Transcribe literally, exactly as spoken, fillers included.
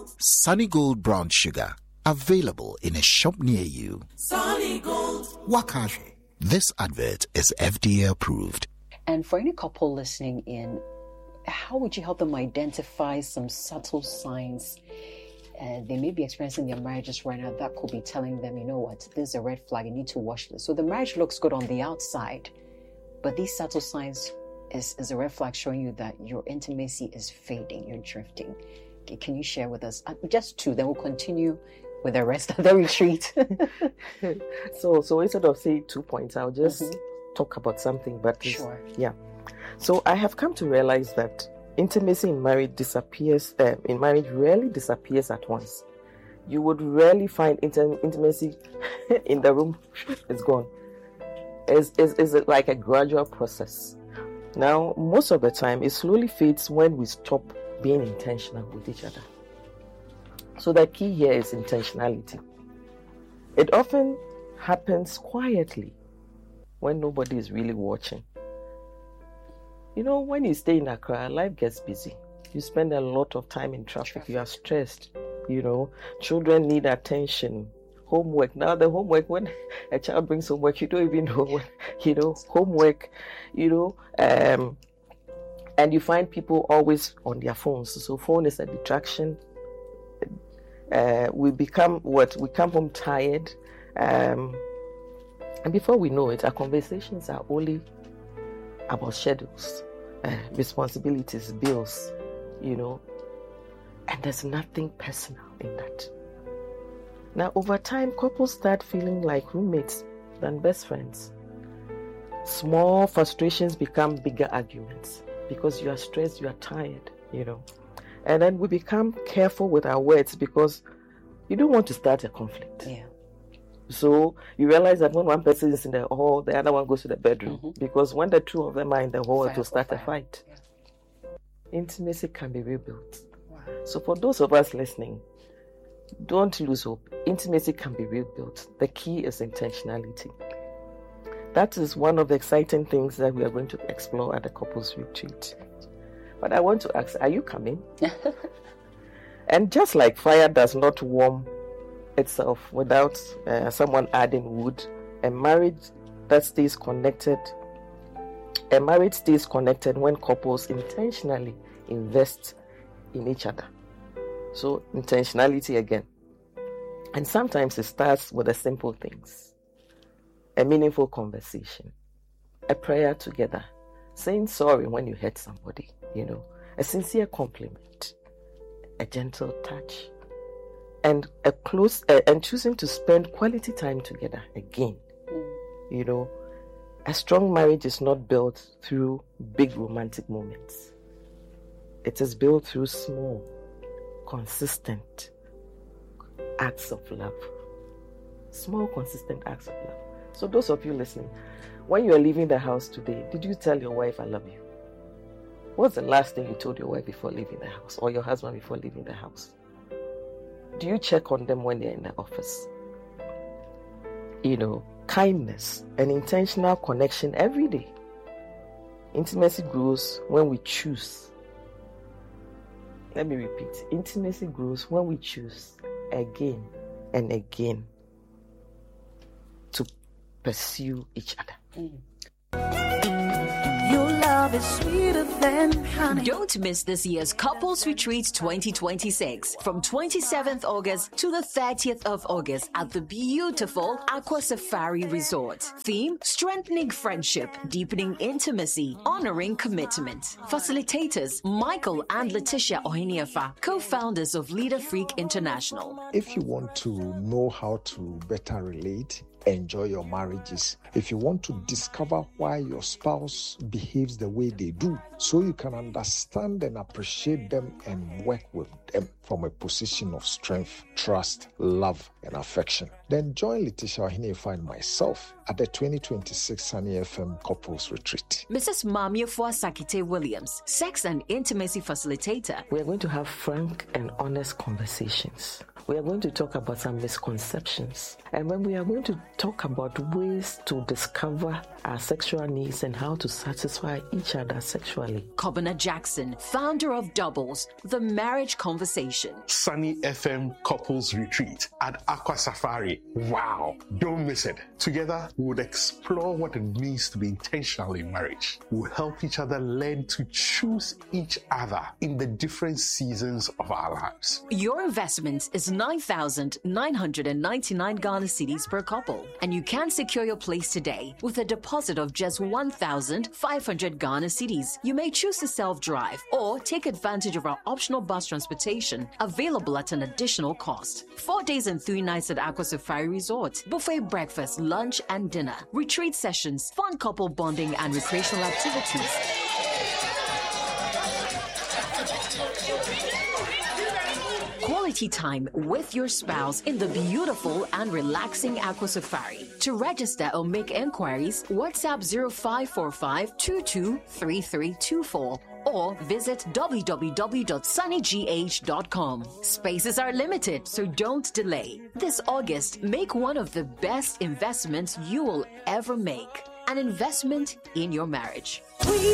Sunny Gold Brown Sugar. Available in a shop near you. Sunny Gold. Wakashi. This advert is F D A approved. And for any couple listening in, how would you help them identify some subtle signs uh, they may be experiencing in their marriages right now that could be telling them, you know what, this is a red flag, you need to wash this. So the marriage looks good on the outside, but these subtle signs is, is a red flag showing you that your intimacy is fading, you're drifting. Okay, can you share with us? Uh, just two, then we'll continue with the rest of the retreat. so so instead of saying two points, I'll just mm-hmm. talk about something. But sure. Yeah. So I have come to realize that intimacy in marriage disappears, uh, in marriage rarely disappears at once. You would rarely find intim- intimacy in the room, it's gone. It's, it's, it's like a gradual process. Now, most of the time, it slowly fades when we stop being intentional with each other. So the key here is intentionality. It often happens quietly when nobody is really watching. You know, when you stay in Accra, life gets busy. You spend a lot of time in traffic. traffic. You are stressed. You know, children need attention. Homework. Now the homework, when a child brings homework, you don't even know what, you know, homework, you know, um, and you find people always on their phones. So phone is a distraction. Uh, we become what? We come home tired. Um, and before we know it, our conversations are only about schedules, uh, responsibilities, bills, you know, and there's nothing personal in that. Now, over time, couples start feeling like roommates than best friends. Small frustrations become bigger arguments because you are stressed, you are tired, you know. And then we become careful with our words because you don't want to start a conflict. Yeah. So you realize that when one person is in the hall, the other one goes to the bedroom. Mm-hmm. Because when the two of them are in the hall, it will start fire. a fight. Yeah. Intimacy can be rebuilt. Wow. So for those of us listening, don't lose hope. Intimacy can be rebuilt. The key is intentionality. That is one of the exciting things that we are going to explore at the couples retreat. But I want to ask, are you coming? And just like fire does not warm itself without uh, someone adding wood, a marriage that stays connected, a marriage stays connected when couples intentionally invest in each other. So intentionality again. And sometimes it starts with the simple things. A meaningful conversation, a prayer together, saying sorry when you hurt somebody, you know, a sincere compliment, a gentle touch, and a close uh, and choosing to spend quality time together again. Mm. You know, a strong marriage is not built through big romantic moments. It is built through small, consistent acts of love. Small, consistent acts of love. So those of you listening, when you are leaving the house today, did you tell your wife, I love you? What's the last thing you told your wife before leaving the house, or your husband before leaving the house? Do you check on them when they're in the office? You know, kindness and intentional connection every day. Intimacy grows when we choose. Let me repeat. Intimacy grows when we choose again and again to pursue each other. Mm. Your love is sweeter than honey. Don't miss this year's Couples Retreat twenty twenty-six from twenty-seventh August to the thirtieth of August at the beautiful Aqua Safari Resort. Theme: strengthening friendship, deepening intimacy, honoring commitment. Facilitators: Michael and Letitia Ohiniafa, co-founders of Leader Freak International. If you want to know how to better relate, enjoy your marriages, if you want to discover why your spouse behaves the way they do, so you can understand and appreciate them and work with them from a position of strength, trust, love, and affection, then join Letitia Ohiniafa and myself at the twenty twenty-six Sunny F M Couples Retreat. Missus Mamiafua Sakite Williams, sex and intimacy facilitator. We are going to have frank and honest conversations we are going to talk about some misconceptions. And when we are going to talk about ways to discover our sexual needs and how to satisfy each other sexually. Kobina Jackson, founder of Doubles, The Marriage Conversation. Sunny F M Couples Retreat at Aqua Safari. Wow, don't miss it. Together, we would explore what it means to be intentional in marriage. We'll help each other learn to choose each other in the different seasons of our lives. Your investment is nine thousand nine hundred ninety-nine Ghana cedis per couple, and you can secure your place today with a deposit of just one thousand five hundred Ghana cedis. You may choose to self-drive or take advantage of our optional bus transportation available at an additional cost. Four days and three nights at Aqua Safari Resort. Buffet breakfast, lunch, and dinner. Retreat sessions, fun couple bonding, and recreational activities. Quality time with your spouse in the beautiful and relaxing Aqua Safari. To register or make enquiries, WhatsApp zero five four five two two three three two four or visit w w w dot sunny g h dot com. Spaces are limited, so don't delay. This August, make one of the best investments you will ever make. An investment in your marriage.